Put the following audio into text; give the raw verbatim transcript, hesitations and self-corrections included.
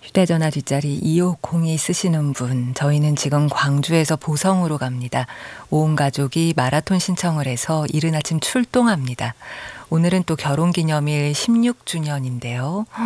휴대전화 뒷자리 이오공이 쓰시는 분, 저희는 지금 광주에서 보성으로 갑니다. 온 가족이 마라톤 신청을 해서 이른 아침 출동합니다. 오늘은 또 결혼기념일 십육 주년인데요.